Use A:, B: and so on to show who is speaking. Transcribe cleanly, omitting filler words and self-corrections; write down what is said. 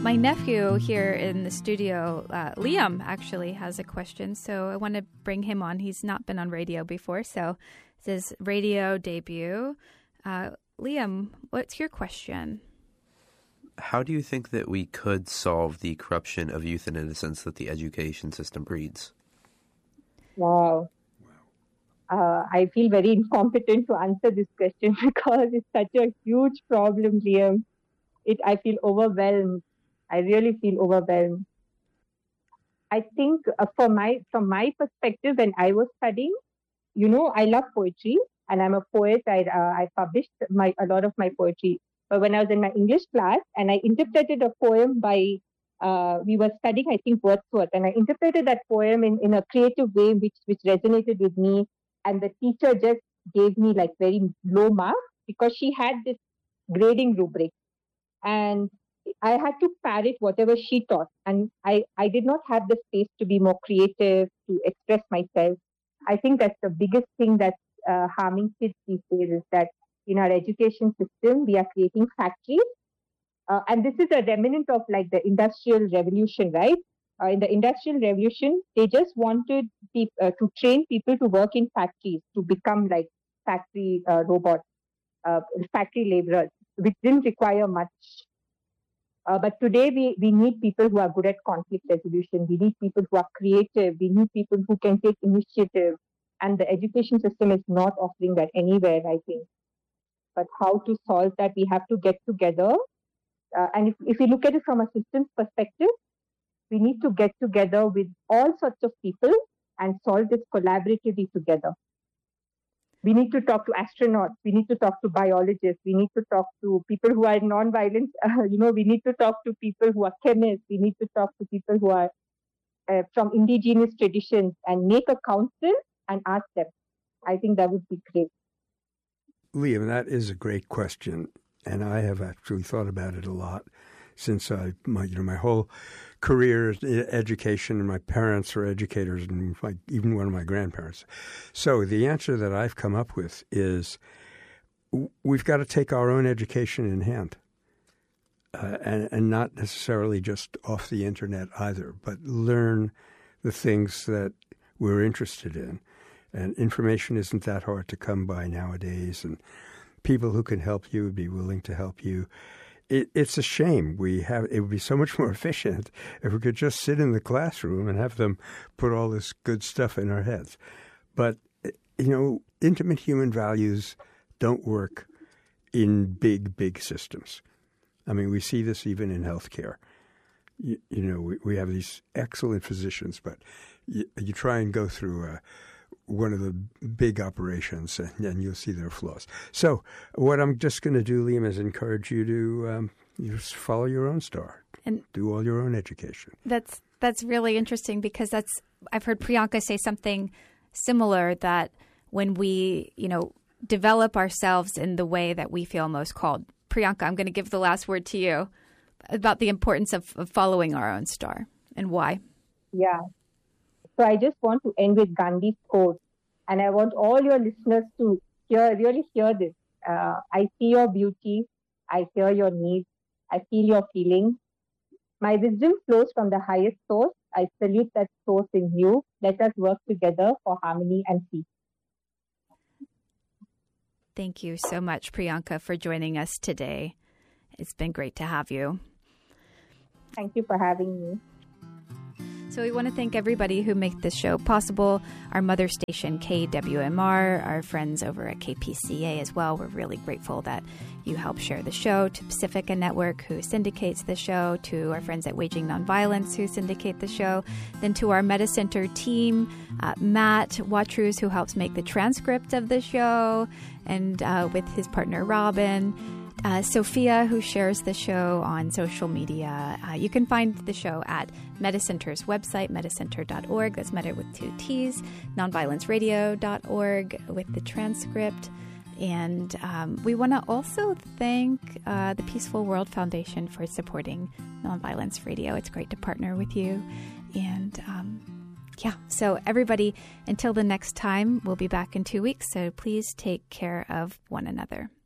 A: my nephew here in the studio, Liam, actually has a question. So I want to bring him on. He's not been on radio before, so it's his radio debut. Liam, what's your question?
B: How do you think that we could solve the corruption of youth and innocence that the education system breeds?
C: Wow. I feel very incompetent to answer this question because it's such a huge problem, Liam. I feel overwhelmed. I really feel overwhelmed. I think from my perspective, when I was studying, I love poetry and I'm a poet. I published a lot of my poetry. But when I was in my English class and I interpreted a poem by, we were studying, I think, Wordsworth, and I interpreted that poem in a creative way which resonated with me. And the teacher just gave me like very low marks because she had this grading rubric. And I had to parrot whatever she taught. And I did not have the space to be more creative, to express myself. I think that's the biggest thing that's harming kids these days is that in our education system, we are creating factories. And this is a remnant of like the Industrial Revolution, right? In the Industrial Revolution, they just wanted to train people to work in factories, to become like factory robots, factory laborers, which didn't require much. But today, we need people who are good at conflict resolution. We need people who are creative. We need people who can take initiative. And the education system is not offering that anywhere, I think. But how to solve that, we have to get together. And if you look at it from a systems perspective, we need to get together with all sorts of people and solve this collaboratively together. We need to talk to astronauts. We need to talk to biologists. We need to talk to people who are non-violent. We need to talk to people who are chemists. We need to talk to people who are from indigenous traditions and make a council and ask them. I think that would be great.
D: Liam, that is a great question, and I have actually thought about it a lot since my whole career in education, and my parents are educators, and even one of my grandparents. So the answer that I've come up with is we've got to take our own education in hand, and not necessarily just off the internet either, but learn the things that we're interested in. And information isn't that hard to come by nowadays, and people who can help you would be willing to help you. It's a shame. It would be so much more efficient if we could just sit in the classroom and have them put all this good stuff in our heads. But, intimate human values don't work in big systems. I mean, we see this even in healthcare. We have these excellent physicians, but you try and go through one of the big operations, and you'll see their flaws. So what I'm just going to do, Liam, is encourage you to just follow your own star and do all your own education.
A: That's really interesting because I've heard Priyanka say something similar, that when we, develop ourselves in the way that we feel most called. Priyanka, I'm going to give the last word to you about the importance of following our own star and why.
C: Yeah. So I just want to end with Gandhi's quote, and I want all your listeners to really hear this. I see your beauty, I hear your needs, I feel your feelings. My wisdom flows from the highest source. I salute that source in you. Let us work together for harmony and peace.
A: Thank you so much, Priyanka, for joining us today. It's been great to have you.
C: Thank you for having me.
A: So we want to thank everybody who make this show possible, our mother station, KWMR, our friends over at KPCA as well. We're really grateful that you help share the show, to Pacifica Network, who syndicates the show, to our friends at Waging Nonviolence, who syndicate the show, then to our MediCenter team, Matt Watrous, who helps make the transcript of the show, and with his partner, Robin. Sophia, who shares the show on social media. You can find the show at MediCenter's website, medicenter.org. That's Meta with 2 T's. Nonviolenceradio.org with the transcript. And we want to also thank the Peaceful World Foundation for supporting Nonviolence Radio. It's great to partner with you. And so everybody, until the next time, we'll be back in 2 weeks. So please take care of one another.